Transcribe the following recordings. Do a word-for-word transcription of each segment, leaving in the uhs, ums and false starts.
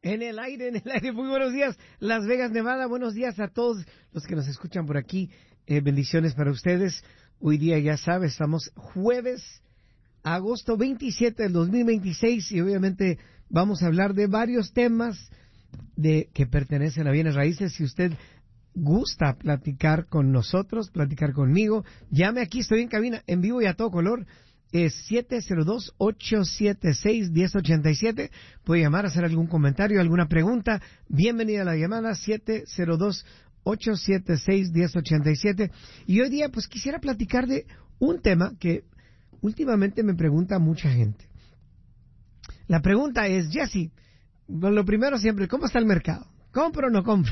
En el aire, en el aire. Muy buenos días, Las Vegas, Nevada. Buenos días a todos los que nos escuchan por aquí. Eh, bendiciones para ustedes. Hoy día, ya sabes, estamos jueves, agosto veintisiete del dos mil veintiséis, y obviamente vamos a hablar de varios temas de que pertenecen a bienes raíces. Si usted gusta platicar con nosotros, platicar conmigo, llame aquí, estoy en cabina, en vivo y a todo color. Es siete cero dos, ocho siete seis, uno cero ocho siete. Puede llamar, hacer algún comentario, alguna pregunta. Bienvenida a la llamada siete cero dos, ocho siete seis, uno cero ocho siete. Y hoy día pues quisiera platicar de un tema que últimamente me pregunta mucha gente. La pregunta es, Jesse, lo primero siempre, ¿cómo está el mercado? ¿Compro o no compro?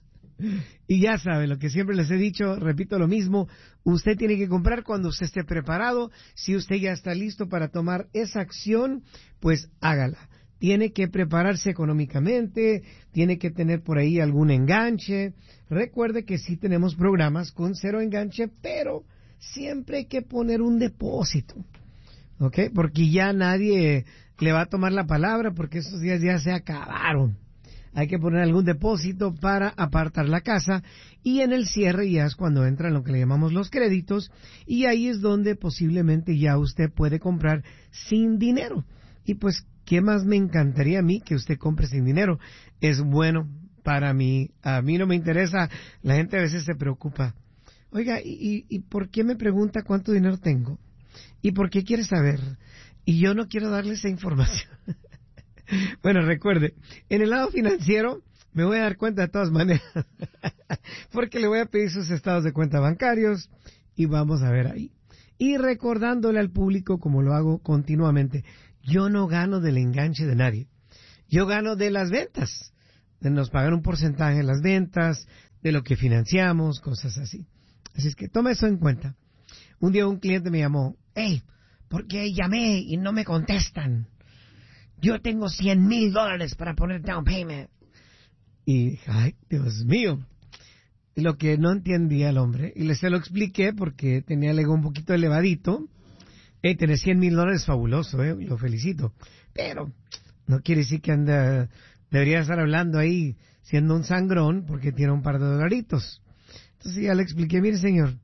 Y ya sabe, lo que siempre les he dicho, repito lo mismo, usted tiene que comprar cuando usted esté preparado. Si usted ya está listo para tomar esa acción, pues hágala. Tiene que prepararse económicamente, tiene que tener por ahí algún enganche. Recuerde que sí tenemos programas con cero enganche, pero siempre hay que poner un depósito, ¿ok? Porque ya nadie le va a tomar la palabra, porque esos días ya se acabaron. Hay que poner algún depósito para apartar la casa, y en el cierre ya es cuando entran lo que le llamamos los créditos, y ahí es donde posiblemente ya usted puede comprar sin dinero. Y pues, ¿qué más me encantaría a mí que usted compre sin dinero? Es bueno para mí. A mí no me interesa. La gente a veces se preocupa. Oiga, ¿y, y por qué me pregunta cuánto dinero tengo? ¿Y por qué quiere saber? Y yo no quiero darle esa información. Bueno, recuerde, en el lado financiero me voy a dar cuenta de todas maneras, porque le voy a pedir sus estados de cuenta bancarios y vamos a ver ahí. Y recordándole al público, como lo hago continuamente, yo no gano del enganche de nadie, yo gano de las ventas. Nos pagan un porcentaje en las ventas, de lo que financiamos, cosas así. Así es que toma eso en cuenta. Un día un cliente me llamó, hey, ¿por qué llamé y no me contestan? Yo tengo cien mil dólares para poner down payment. Y dije, ay, Dios mío. Y lo que no entendía el hombre, y le se lo expliqué porque tenía el ego un poquito elevadito. Hey, tener cien mil dólares es fabuloso, eh, lo felicito. Pero no quiere decir que anda, debería estar hablando ahí siendo un sangrón porque tiene un par de dolaritos. Entonces ya le expliqué, mire señor.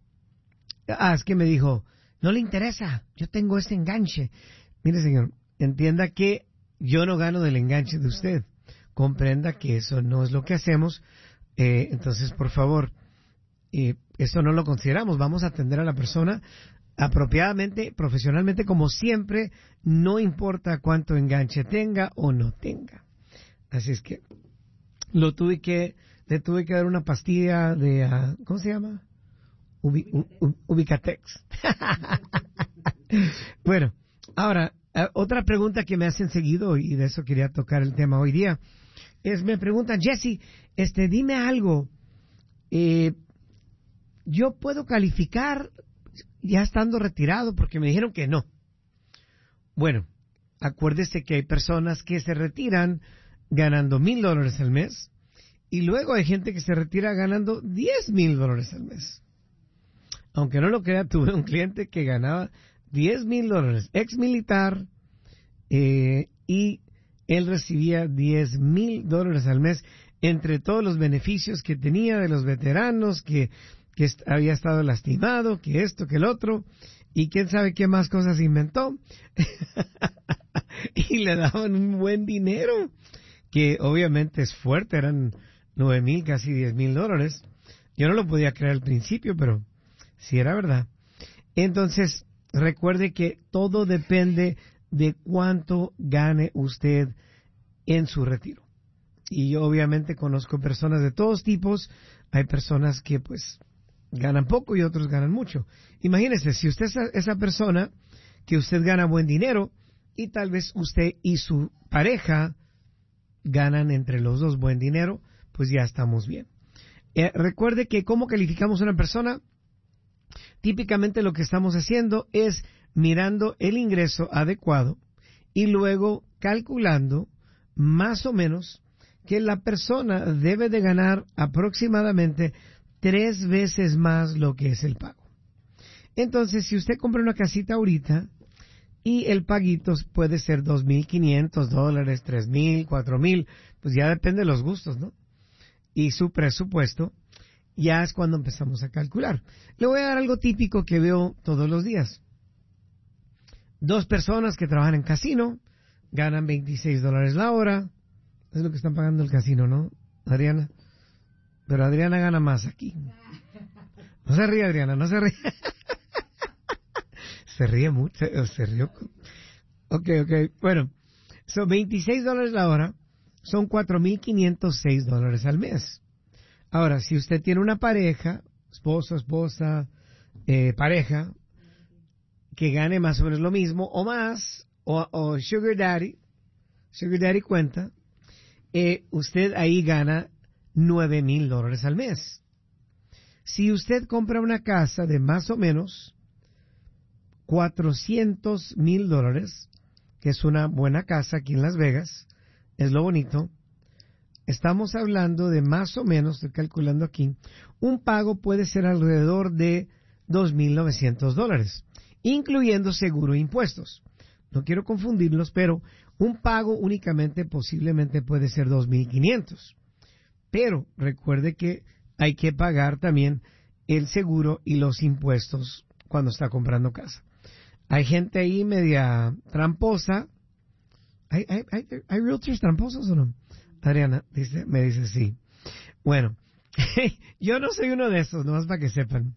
Ah, es que me dijo, no le interesa, yo tengo este enganche. Mire señor, entienda que yo no gano del enganche de usted. Comprenda que eso no es lo que hacemos. Eh, entonces, por favor, eh, eso no lo consideramos. Vamos a atender a la persona apropiadamente, profesionalmente, como siempre, no importa cuánto enganche tenga o no tenga. Así es que lo tuve que, le tuve que dar una pastilla de, uh, ¿cómo se llama? Ubi, u, u, Ubicatex. Bueno, ahora, Uh, otra pregunta que me hacen seguido, y de eso quería tocar el tema hoy día, es, me preguntan, Jesse, este, dime algo, eh, ¿yo puedo calificar ya estando retirado? Porque me dijeron que no. Bueno, acuérdese que hay personas que se retiran ganando mil dólares al mes, y luego hay gente que se retira ganando diez mil dólares al mes. Aunque no lo crea, tuve un cliente que ganaba diez mil dólares, ex militar, eh, y él recibía diez mil dólares al mes entre todos los beneficios que tenía de los veteranos, que, que est- había estado lastimado, que esto, que el otro, y quién sabe qué más cosas inventó. Y le daban un buen dinero, que obviamente es fuerte, eran nueve mil, casi diez mil dólares. Yo no lo podía creer al principio, pero sí era verdad. Entonces, recuerde que todo depende de cuánto gane usted en su retiro. Y yo obviamente conozco personas de todos tipos. Hay personas que pues ganan poco y otros ganan mucho. Imagínese, si usted es esa persona que usted gana buen dinero y tal vez usted y su pareja ganan entre los dos buen dinero, pues ya estamos bien. Eh, recuerde que cómo calificamos a una persona. Típicamente lo que estamos haciendo es mirando el ingreso adecuado y luego calculando más o menos que la persona debe de ganar aproximadamente tres veces más lo que es el pago. Entonces, si usted compra una casita ahorita y el paguito puede ser dos mil quinientos dólares, tres mil, cuatro mil, pues ya depende de los gustos, ¿no? Y su presupuesto, ya es cuando empezamos a calcular. Le voy a dar algo típico que veo todos los días. Dos personas que trabajan en casino, ganan veintiséis dólares la hora, es lo que están pagando el casino, ¿no, Adriana? Pero Adriana gana más aquí. No se ríe, Adriana, no se ríe. Se ríe mucho, se rió. Ok, ok, bueno, son veintiséis dólares la hora, son cuatro mil quinientos seis dólares al mes. Ahora, si usted tiene una pareja, esposo, esposa, eh, pareja, que gane más o menos lo mismo, o más, o, o Sugar Daddy, Sugar Daddy cuenta, eh, usted ahí gana nueve mil dólares al mes. Si usted compra una casa de más o menos cuatrocientos mil dólares, que es una buena casa aquí en Las Vegas, es lo bonito, estamos hablando de más o menos, estoy calculando aquí, un pago puede ser alrededor de dos mil novecientos dólares, incluyendo seguro e impuestos. No quiero confundirlos, pero un pago únicamente posiblemente puede ser dos mil quinientos. Pero recuerde que hay que pagar también el seguro y los impuestos cuando está comprando casa. Hay gente ahí media tramposa. ¿Hay, hay, hay, hay realtors tramposos o no? Adriana dice, me dice sí. Bueno, yo no soy uno de esos, nomás para que sepan.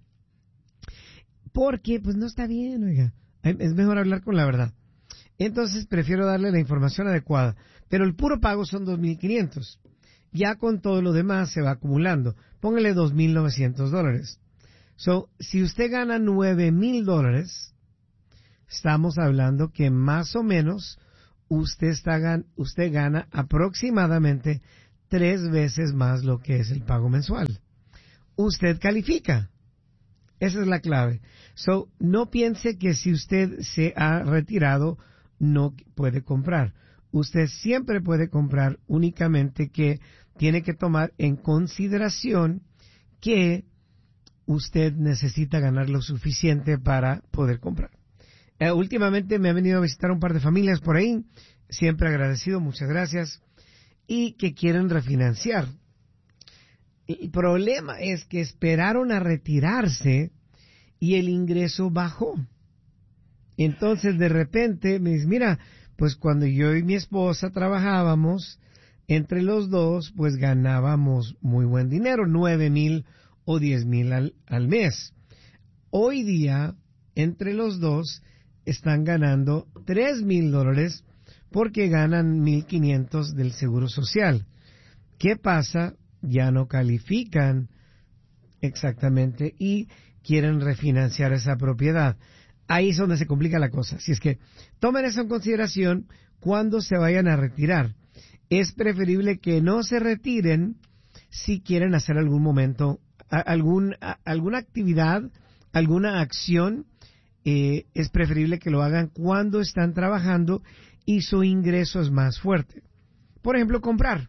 Porque, pues no está bien, oiga. Es mejor hablar con la verdad. Entonces prefiero darle la información adecuada. Pero el puro pago son dos mil quinientos. Ya con todo lo demás se va acumulando. Póngale dos mil novecientos dólares. So, si usted gana nueve mil dólares, estamos hablando que más o menos usted, está, usted gana aproximadamente tres veces más lo que es el pago mensual. Usted califica. Esa es la clave. So, no piense que si usted se ha retirado, no puede comprar. Usted siempre puede comprar, únicamente que tiene que tomar en consideración que usted necesita ganar lo suficiente para poder comprar. Eh, últimamente me ha venido a visitar un par de familias por ahí, siempre agradecido, muchas gracias, y que quieren refinanciar. El problema es que esperaron a retirarse y el ingreso bajó. Entonces de repente me dice, mira, pues cuando yo y mi esposa trabajábamos, entre los dos, pues ganábamos muy buen dinero, nueve mil o diez mil al, al mes. Hoy día, entre los dos, están ganando tres mil dólares porque ganan mil quinientos del Seguro Social. ¿Qué pasa? Ya no califican exactamente y quieren refinanciar esa propiedad. Ahí es donde se complica la cosa. Si es que tomen eso en consideración cuando se vayan a retirar. Es preferible que no se retiren si quieren hacer algún momento, algún, alguna actividad, alguna acción. Eh, es preferible que lo hagan cuando están trabajando y su ingreso es más fuerte. Por ejemplo, comprar.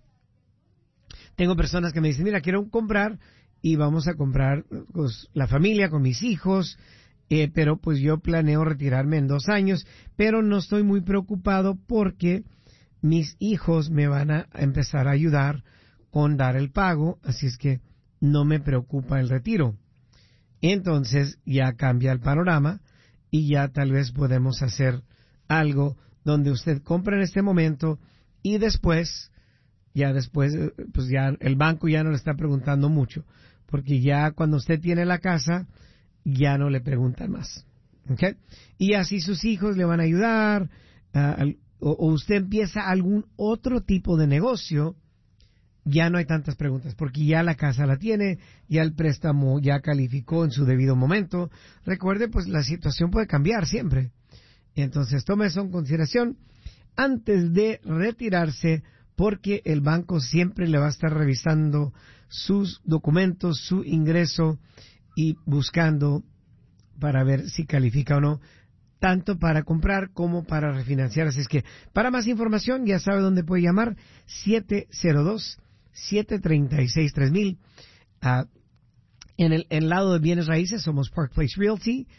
Tengo personas que me dicen, mira, quiero comprar y vamos a comprar pues, la familia con mis hijos, eh, pero pues yo planeo retirarme en dos años, pero no estoy muy preocupado porque mis hijos me van a empezar a ayudar con dar el pago, así es que no me preocupa el retiro. Entonces ya cambia el panorama y ya tal vez podemos hacer algo donde usted compra en este momento y después, ya después, pues ya el banco ya no le está preguntando mucho, porque ya cuando usted tiene la casa, ya no le preguntan más. ¿Okay? Y así sus hijos le van a ayudar, uh, o, o usted empieza algún otro tipo de negocio, ya no hay tantas preguntas, porque ya la casa la tiene, ya el préstamo ya calificó en su debido momento. Recuerde, pues la situación puede cambiar siempre. Entonces, tome eso en consideración antes de retirarse, porque el banco siempre le va a estar revisando sus documentos, su ingreso y buscando para ver si califica o no, tanto para comprar como para refinanciar. Así es que, para más información, ya sabe dónde puede llamar, siete cero dos, siete tres seis, tres mil. Uh, en el en el lado de bienes raíces somos Park Place Realty.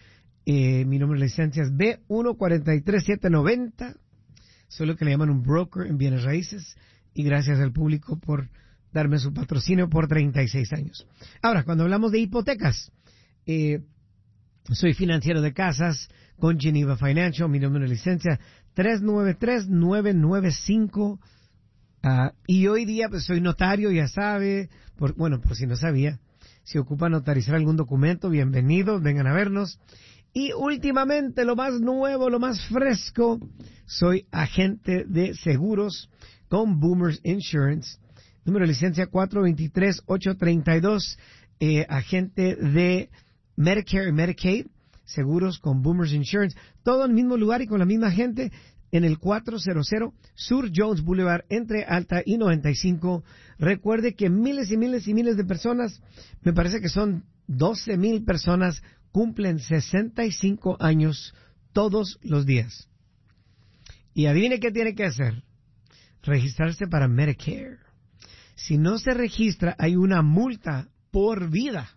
Eh, mi número de licencia es B uno cuatro tres siete nueve cero. Soy lo que le llaman un broker en bienes raíces. Y gracias al público por darme su patrocinio por treinta y seis años. Ahora, cuando hablamos de hipotecas, eh, soy financiero de casas con Geneva Financial. Mi número de licencia tres nueve tres nueve nueve cinco. Uh, y hoy día pues soy notario, ya sabe. Por, bueno, por si no sabía. Si ocupa notarizar algún documento, bienvenidos, vengan a vernos. Y últimamente, lo más nuevo, lo más fresco, soy agente de seguros con Boomers Insurance. Número de licencia cuatro dos tres ocho tres dos. Eh, agente de Medicare y Medicaid, seguros con Boomers Insurance. Todo en el mismo lugar y con la misma gente en el cuatrocientos Sur Jones Boulevard entre Alta y noventa y cinco. Recuerde que miles y miles y miles de personas, me parece que son doce mil personas, cumplen sesenta y cinco años todos los días. Y adivine qué tiene que hacer. Registrarse para Medicare. Si no se registra, hay una multa por vida.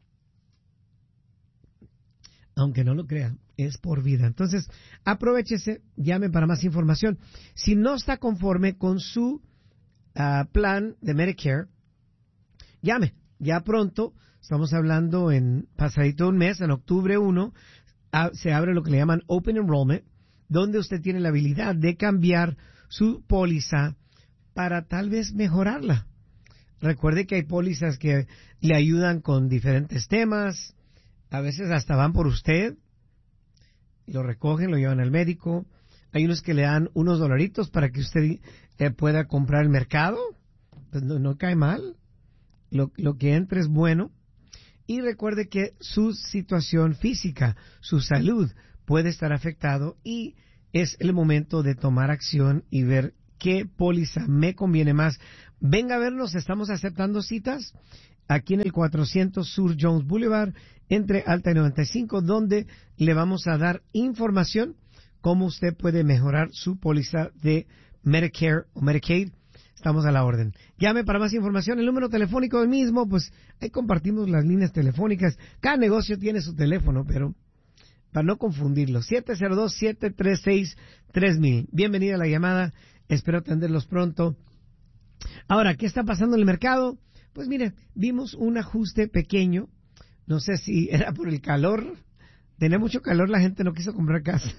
Aunque no lo crean, es por vida. Entonces, aprovéchese, llame para más información. Si no está conforme con su uh, plan de Medicare, llame. Ya pronto, estamos hablando en pasadito un mes, en octubre primero, uh, se abre lo que le llaman Open Enrollment, donde usted tiene la habilidad de cambiar su póliza para tal vez mejorarla. Recuerde que hay pólizas que le ayudan con diferentes temas. A veces hasta van por usted, lo recogen, lo llevan al médico. Hay unos que le dan unos dolaritos para que usted eh, pueda comprar el mercado. Pues no, no cae mal. Lo, lo que entre es bueno. Y recuerde que su situación física, su salud, puede estar afectado y es el momento de tomar acción y ver qué póliza me conviene más. Venga a vernos, estamos aceptando citas aquí en el cuatrocientos Sur Jones Boulevard, entre Alta y noventa y cinco, donde le vamos a dar información cómo usted puede mejorar su póliza de Medicare o Medicaid. Estamos a la orden. Llame para más información. El número telefónico del mismo, pues ahí compartimos las líneas telefónicas. Cada negocio tiene su teléfono, pero para no confundirlo, siete cero dos, siete tres seis, tres mil. Bienvenida a la llamada. Espero atenderlos pronto. Ahora, ¿qué está pasando en el mercado? Pues mire, vimos un ajuste pequeño. No sé si era por el calor. Tenía mucho calor, la gente no quiso comprar casa.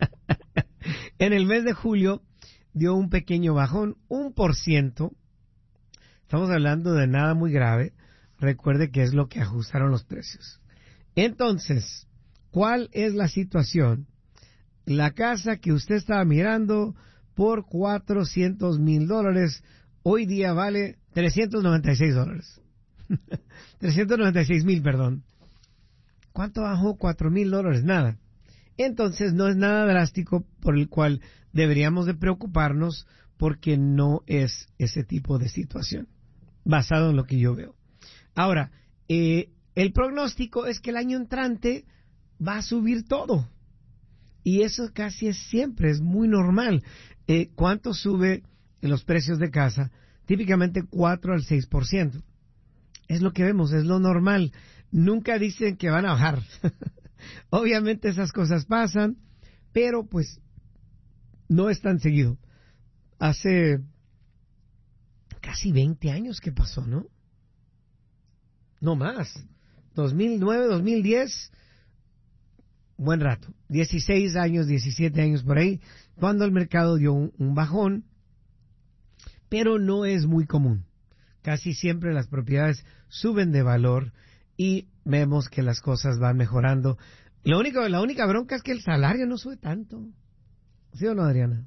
En el mes de julio dio un pequeño bajón, un por ciento. Estamos hablando de nada muy grave. Recuerde que es lo que ajustaron los precios. Entonces, ¿cuál es la situación? La casa que usted estaba mirando por cuatrocientos mil dólares, hoy día vale trescientos noventa y seis dólares. trescientos noventa y seis mil, perdón. ¿Cuánto bajó? cuatro mil dólares, nada. Entonces no es nada drástico por el cual deberíamos de preocuparnos, porque no es ese tipo de situación, basado en lo que yo veo. Ahora, eh, el pronóstico es que el año entrante va a subir todo. Y eso casi es siempre, es muy normal. Eh, ¿Cuánto sube en los precios de casa? Típicamente cuatro al seis por ciento. Es lo que vemos, es lo normal. Nunca dicen que van a bajar. Obviamente esas cosas pasan, pero pues no es tan seguido. Hace casi veinte años que pasó, ¿no? No más. dos mil nueve, dos mil diez, buen rato. dieciséis años, diecisiete años por ahí, cuando el mercado dio un, un bajón, pero no es muy común. Casi siempre las propiedades suben de valor y vemos que las cosas van mejorando. Lo único, la única bronca es que el salario no sube tanto. ¿Sí o no, Adriana?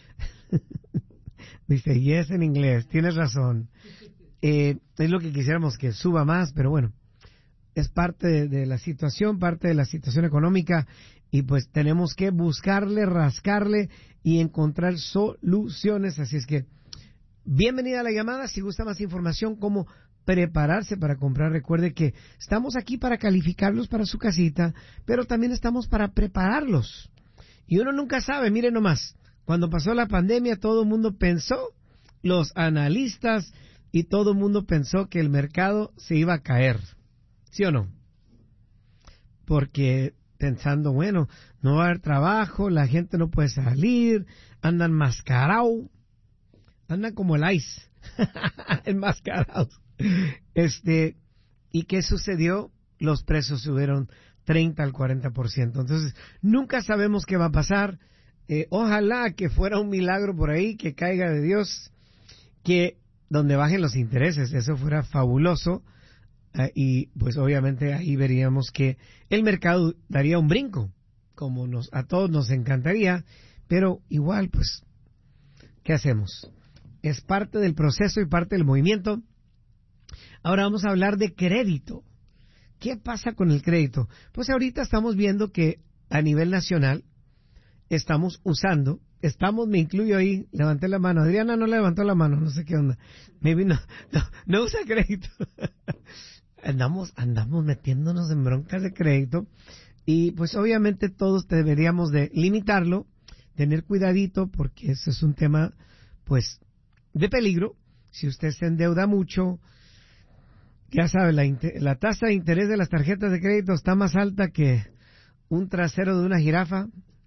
Dice, yes en inglés, tienes razón. Eh, es lo que quisiéramos, que suba más, pero bueno, es parte de, de la situación, parte de la situación económica, y pues tenemos que buscarle, rascarle y encontrar soluciones. Así es que, bienvenida a la llamada. Si gusta más información, cómo prepararse para comprar, recuerde que estamos aquí para calificarlos para su casita, pero también estamos para prepararlos. Y uno nunca sabe, mire nomás, cuando pasó la pandemia todo el mundo pensó, los analistas y todo el mundo pensó que el mercado se iba a caer. ¿Sí o no? Porque pensando, bueno, no va a haber trabajo, la gente no puede salir, andan mascarados, andan como el ice, enmascarados. Este, ¿y qué sucedió? Los precios subieron treinta al cuarenta por ciento. Entonces, nunca sabemos qué va a pasar. Eh, ojalá que fuera un milagro por ahí, que caiga de Dios, que donde bajen los intereses, eso fuera fabuloso. Eh, y pues obviamente ahí veríamos que el mercado daría un brinco, como nos, a todos nos encantaría, pero igual pues, ¿qué hacemos? Es parte del proceso y parte del movimiento. Ahora vamos a hablar de crédito. ¿Qué pasa con el crédito? Pues ahorita estamos viendo que a nivel nacional estamos usando, estamos, me incluyo ahí, levanté la mano. Adriana no levantó la mano, no sé qué onda. Maybe no, no, no usa crédito. andamos, andamos metiéndonos en broncas de crédito y pues obviamente todos deberíamos de limitarlo, tener cuidadito porque ese es un tema pues de peligro. Si usted se endeuda mucho, ya sabe, la, la tasa de interés de las tarjetas de crédito está más alta que un trasero de una jirafa.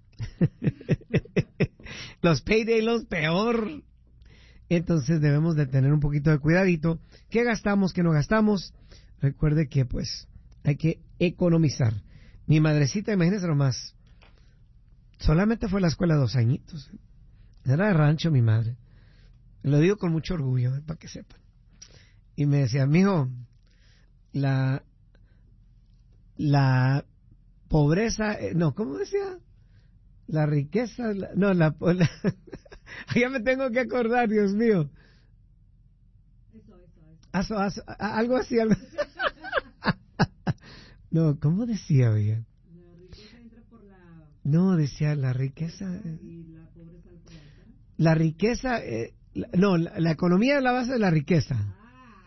Los payday loans peor. Entonces debemos de tener un poquito de cuidadito. ¿Qué gastamos, qué no gastamos? Recuerde que pues hay que economizar. Mi madrecita, imagínese nomás, solamente fue a la escuela dos añitos. Era de rancho mi madre. Lo digo con mucho orgullo, eh, para que sepan. Y me decía, mijo, la la pobreza, eh, no, ¿cómo decía? La riqueza, la, no, la, la ya me tengo que acordar, Dios mío. Eso, eso, eso. Aso, aso, a, algo así, algo. No, ¿cómo decía, oiga? La riqueza entra por la... No, decía la riqueza... ¿Y la pobreza al poder? La riqueza, eh, la, no, la, la economía es la base de la riqueza.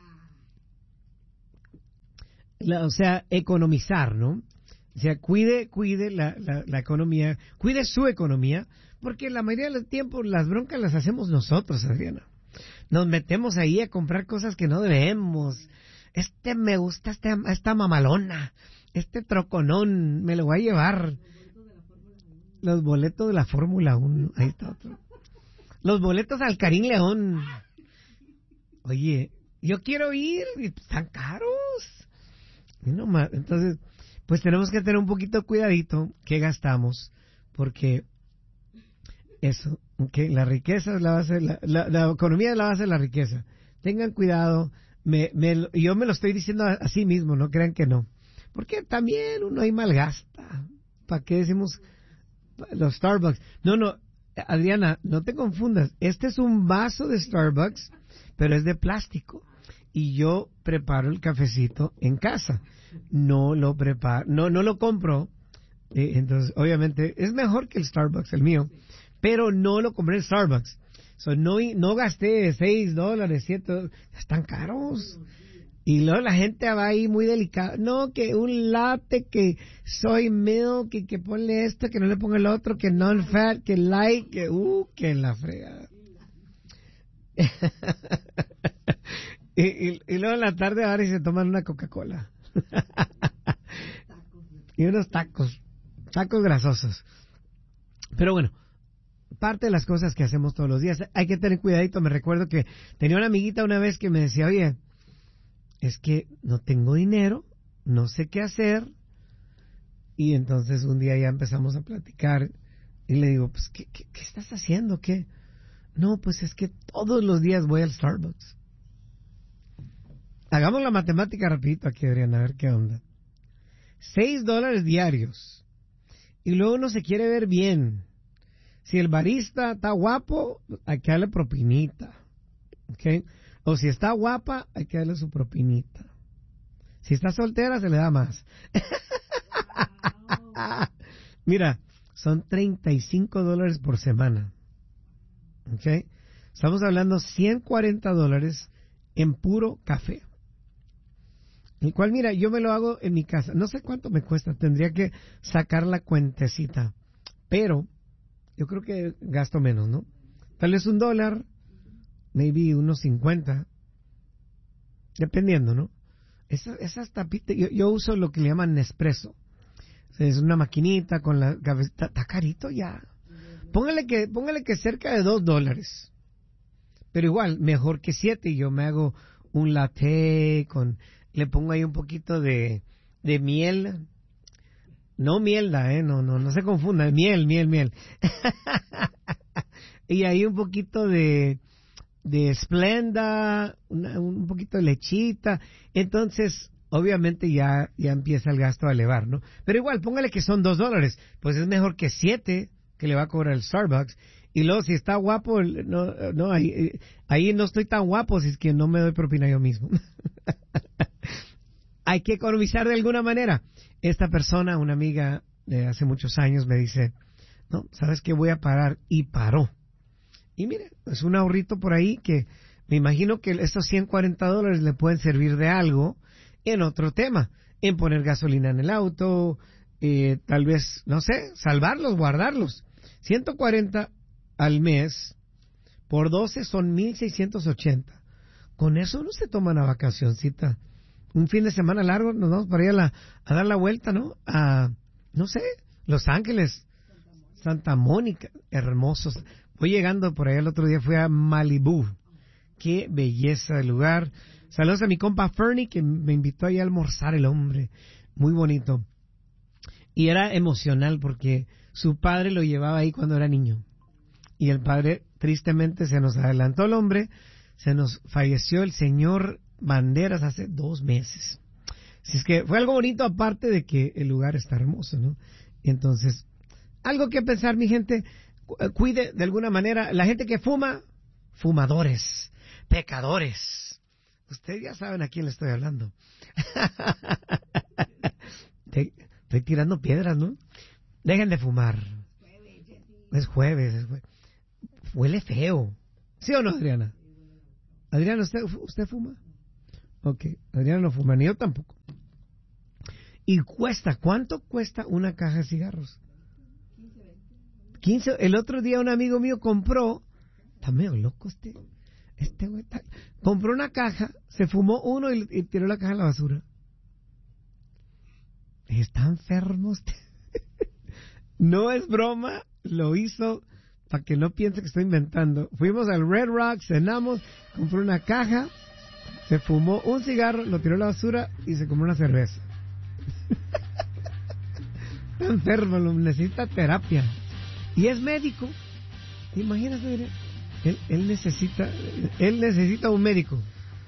La, o sea, economizar, ¿no? O sea, cuide, cuide la, la, la economía, cuide su economía, porque la mayoría del tiempo las broncas las hacemos nosotros, Adriana. Nos metemos ahí a comprar cosas que no debemos. Este me gusta, este, esta mamalona, este troconón, me lo voy a llevar. Los boletos de la Fórmula uno, ahí está otro. Los boletos al Karim León. Oye, yo quiero ir, y están caros. Y no más, entonces, pues tenemos que tener un poquito cuidadito qué gastamos, porque eso, que la riqueza es la base, la, la, la economía es la base de la riqueza. Tengan cuidado, me, me, yo me lo estoy diciendo a, a sí mismo, no crean que no, porque también uno ahí malgasta. ¿Para qué decimos los Starbucks? No, no, Adriana, no te confundas, este es un vaso de Starbucks, pero es de plástico. Y yo preparo el cafecito en casa. No lo preparo, no, no lo compro. Eh, entonces, obviamente, es mejor que el Starbucks, el mío. Pero no lo compré en Starbucks. So, no, no gasté seis dólares, siete, están caros. Y luego la gente va ahí muy delicada. No, que un latte, que soy milk, que, que ponle esto, que no le ponga el otro, que non-fat, que light, que uh, que la fregada. Y, y, y luego en la tarde ahora y se toman una Coca-Cola. Y unos tacos, tacos grasosos. Pero bueno, parte de las cosas que hacemos todos los días, hay que tener cuidadito. Me recuerdo que tenía una amiguita una vez que me decía, oye, es que no tengo dinero, no sé qué hacer. Y entonces un día ya empezamos a platicar y le digo, pues, ¿qué, qué, qué estás haciendo? ¿Qué? No, pues es que todos los días voy al Starbucks. Hagamos la matemática rapidito aquí, Adriana, a ver qué onda. Seis dólares diarios. Y luego uno se quiere ver bien. Si el barista está guapo, hay que darle propinita. ¿Ok? O si está guapa, hay que darle su propinita. Si está soltera, se le da más. Mira, son treinta y cinco dólares por semana. ¿Ok? Estamos hablando ciento cuarenta dólares en puro café. El cual, mira, yo me lo hago en mi casa. No sé cuánto me cuesta, tendría que sacar la cuentecita. Pero yo creo que gasto menos, ¿no? Tal vez un dólar, maybe unos cincuenta, dependiendo, ¿no? Esas, esas tapitas, yo, yo uso lo que le llaman Nespresso. Es una maquinita con la cabeza. Está carito ya. Póngale que, póngale que cerca de dos dólares. Pero igual, mejor que siete. Yo me hago un latte con, le pongo ahí un poquito de, de miel. No mielda, eh, no, no, no se confunda. Miel, miel, miel. Y ahí un poquito de, de Splenda, una, un poquito de lechita. Entonces, obviamente ya, ya empieza el gasto a elevar, ¿no? Pero igual, póngale que son dos dólares. Pues es mejor que siete que le va a cobrar el Starbucks. Y luego, si está guapo, no, no, ahí, ahí no estoy tan guapo si es que no me doy propina yo mismo. Hay que economizar de alguna manera. Esta persona, una amiga de hace muchos años, me dice, no, ¿sabes qué? Voy a parar. Y paró. Y mire, es un ahorrito por ahí que me imagino que estos ciento cuarenta dólares le pueden servir de algo en otro tema. En poner gasolina en el auto, eh, tal vez, no sé, salvarlos, guardarlos. ciento cuarenta al mes por doce son mil seiscientos ochenta. Con eso uno se toma una vacacioncita. Un fin de semana largo, nos vamos para allá a, la, a dar la vuelta, ¿no? A, no sé, Los Ángeles, Santa Mónica, hermosos. Voy llegando por allá el otro día, fui a Malibú. Qué belleza de lugar. Saludos a mi compa Fernie, que me invitó ahí a almorzar, el hombre. Muy bonito. Y era emocional porque su padre lo llevaba ahí cuando era niño. Y el padre, tristemente, se nos adelantó el hombre. Se nos falleció el señor Banderas hace dos meses. Así es que fue algo bonito, aparte de que el lugar está hermoso, ¿no? Entonces, algo que pensar, mi gente. Cuide de alguna manera. La gente que fuma, fumadores, pecadores. Ustedes ya saben a quién le estoy hablando. Te, estoy tirando piedras, ¿no? Dejen de fumar. Es jueves, es jueves. Huele feo. ¿Sí o no, Adriana? Adriana, ¿usted, usted fuma? Ok, Adriana no fuma, ni yo tampoco. Y cuesta, ¿cuánto cuesta una caja de cigarros? quince, el otro día un amigo mío compró, está medio loco este, este güey, está, compró una caja, se fumó uno y, y tiró la caja a la basura. Está enfermo usted. No es broma, lo hizo para que no piense que estoy inventando. Fuimos al Red Rock, cenamos, compró una caja, se fumó un cigarro, lo tiró a la basura y se compró una cerveza. Está enfermo, lo necesita terapia. Y es médico. Imagínate, él, él necesita, él necesita un médico.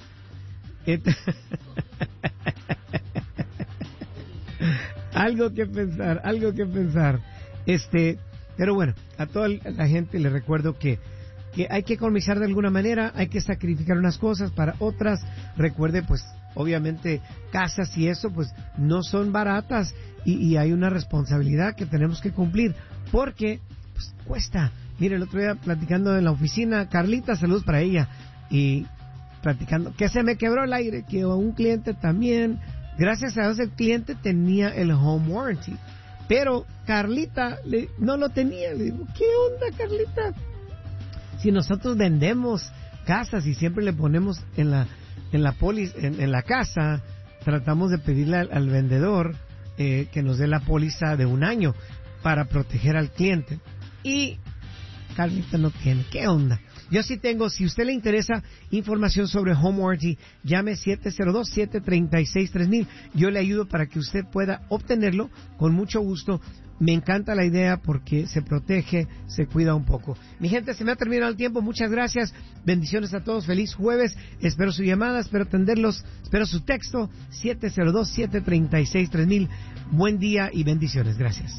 Algo que pensar, algo que pensar. Este, pero bueno, a toda la gente le recuerdo que que hay que economizar de alguna manera, hay que sacrificar unas cosas para otras. Recuerde, pues, obviamente, casas y eso, pues, no son baratas y, y hay una responsabilidad que tenemos que cumplir, porque, pues, cuesta. Mire, el otro día platicando en la oficina, Carlita, saludos para ella, y platicando, que se me quebró el aire, que un cliente también, gracias a Dios el cliente tenía el home warranty, pero Carlita le, no lo tenía. Le digo, ¿qué onda, Carlita? Si nosotros vendemos casas y siempre le ponemos en la en la polis, en, en la casa, tratamos de pedirle al, al vendedor eh, que nos dé la póliza de un año para proteger al cliente. Y Carlita no tiene. ¿Qué onda? Yo sí tengo. Si a usted le interesa información sobre home warranty, llame siete cero dos, siete tres seis, tres mil. Yo le ayudo para que usted pueda obtenerlo con mucho gusto. Me encanta la idea porque se protege, se cuida un poco. Mi gente, se me ha terminado el tiempo. Muchas gracias. Bendiciones a todos. Feliz jueves. Espero su llamada, espero atenderlos. Espero su texto. siete cero dos, siete tres seis, tres mil. Buen día y bendiciones. Gracias.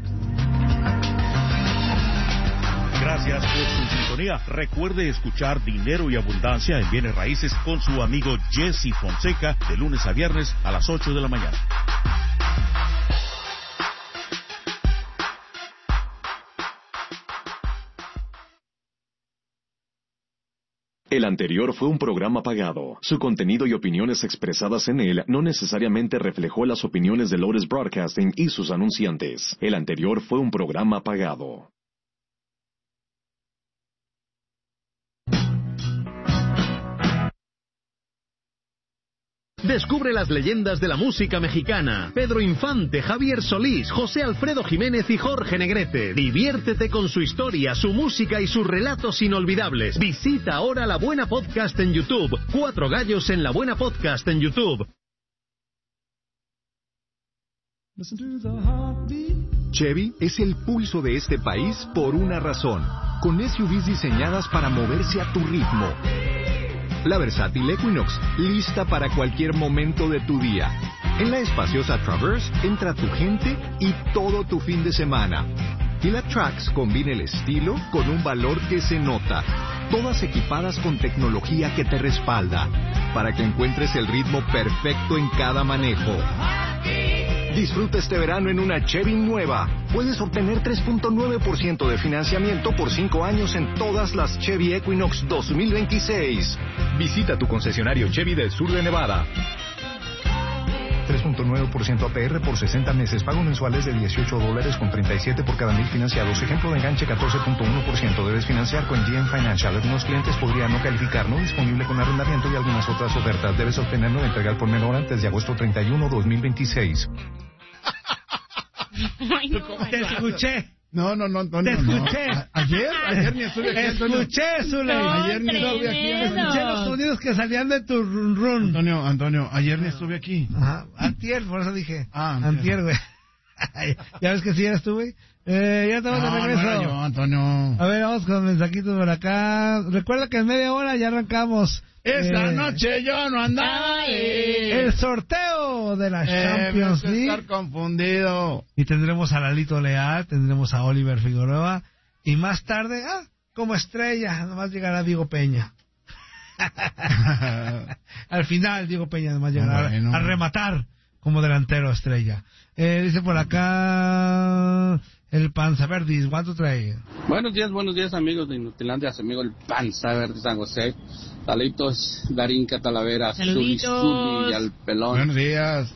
Gracias por su sintonía. Recuerde escuchar Dinero y Abundancia en Bienes Raíces con su amigo Jesse Fonseca de lunes a viernes a las ocho de la mañana. El anterior fue un programa pagado. Su contenido y opiniones expresadas en él no necesariamente reflejó las opiniones de Lotus Broadcasting y sus anunciantes. El anterior fue un programa pagado. Descubre las leyendas de la música mexicana. Pedro Infante, Javier Solís, José Alfredo Jiménez y Jorge Negrete. Diviértete con su historia, su música y sus relatos inolvidables. Visita ahora La Buena Podcast en YouTube. Cuatro gallos en La Buena Podcast en YouTube. Chevy es el pulso de este país por una razón, con S U Vs diseñadas para moverse a tu ritmo. La versátil Equinox, lista para cualquier momento de tu día. En la espaciosa Traverse entra tu gente y todo tu fin de semana. Y la Trax combina el estilo con un valor que se nota. Todas equipadas con tecnología que te respalda, para que encuentres el ritmo perfecto en cada manejo. Disfruta este verano en una Chevy nueva. Puedes obtener tres punto nueve por ciento de financiamiento por cinco años en todas las Chevy Equinox dos mil veintiséis. Visita tu concesionario Chevy del sur de Nevada. tres punto nueve por ciento A P R por sesenta meses. Pago mensuales de dieciocho dólares con treinta y siete por cada mil financiados. Ejemplo de enganche catorce punto uno por ciento. Debes financiar con G M Financial. Algunos clientes podrían no calificar. No disponible con arrendamiento y algunas otras ofertas. Debes obtenerlo de entregar por menor antes de agosto treinta y uno, dos mil veintiséis. Ay, no, Te escuché. No, no, no, Antonio. Te escuché. No. A- ayer, ayer ni estuve aquí, Antonio. Escuché, Zuley. No, Ayer ni estuve aquí. tremendo. Escuché los sonidos que salían de tu run run. Antonio, Antonio, ayer ni estuve aquí. Ajá, antier, por eso dije. Ah, antier, antier. güey. ¿Ya ves que sí eres tú, güey? Eh, ya estamos No, de no regreso. era yo, Antonio. A ver, vamos con mensajitos por acá. Recuerda que en media hora ya arrancamos. Esta eh, noche yo no andaba ahí. el sorteo de la Eh, Champions me hace League. estar confundido. Y tendremos a Lalito Leal, tendremos a Oliver Figueroa. Y más tarde, ah, como estrella, nomás llegará Diego Peña. Al final, Diego Peña nomás llegará Bueno. a rematar como delantero estrella. Eh, dice por acá el Panza Verdis, ¿cuánto trae? Buenos días, buenos días amigos de Inutilandia, su amigo el Panza Verde San José. Saluditos, Darín Catalavera, Zuli Saluditos. Zuli y al Pelón. Buenos días.